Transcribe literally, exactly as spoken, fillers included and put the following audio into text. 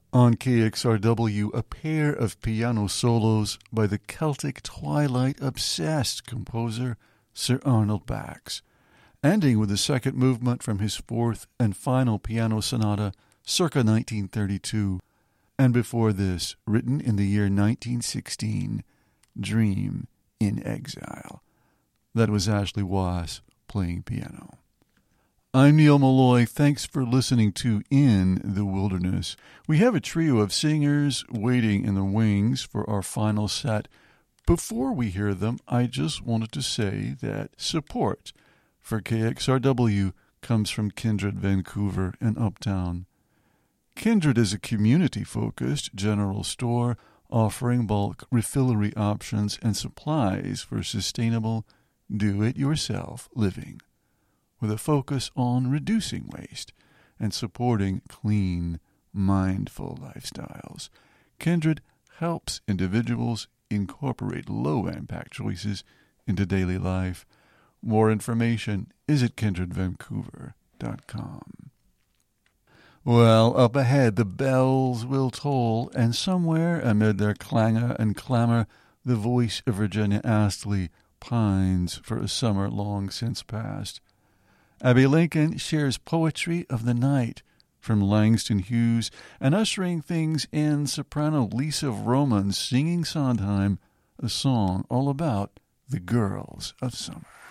On K X R W, a pair of piano solos by the Celtic Twilight-obsessed composer Sir Arnold Bax, ending with the second movement from his fourth and final piano sonata circa nineteen thirty-two, and before this, written in the year nineteen sixteen, Dream in Exile. That was Ashley Wass playing piano. I'm Neil Malloy. Thanks for listening to In the Wilderness. We have a trio of singers waiting in the wings for our final set. Before we hear them, I just wanted to say that support for K X R W comes from Kindred Vancouver in Uptown. Kindred is a community-focused general store offering bulk refillery options and supplies for sustainable, do-it-yourself living, with a focus on reducing waste and supporting clean, mindful lifestyles. Kindred helps individuals incorporate low-impact choices into daily life. More information is at kindred vancouver dot com. Well, up ahead, the bells will toll, and somewhere amid their clangor and clamor, the voice of Virginia Astley pines for a summer long since past. Abby Lincoln shares poetry of the night from Langston Hughes, and ushering things in, soprano Lisa Vroman singing Sondheim, a song all about the girls of summer.